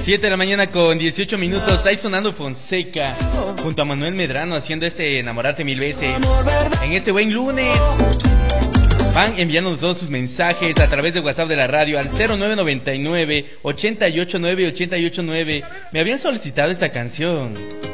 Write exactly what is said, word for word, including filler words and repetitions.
siete de la mañana con dieciocho minutos. Ahí sonando Fonseca junto a Manuel Medrano haciendo este Enamorarte Mil Veces. En este buen lunes van enviándonos todos sus mensajes a través de WhatsApp de la radio al cero nueve nueve nueve, ocho ocho nueve, ocho ocho nueve. Me habían solicitado esta canción.